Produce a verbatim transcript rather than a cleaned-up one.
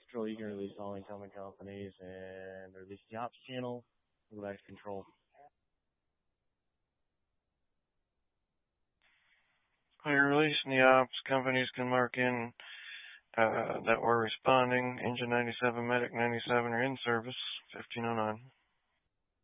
Control, you can release all incoming companies and release the ops channel. Go back to control. While you're releasing the ops, companies can mark in uh, that we're responding. Engine ninety-seven, Medic ninety-seven are in service, fifteen oh nine.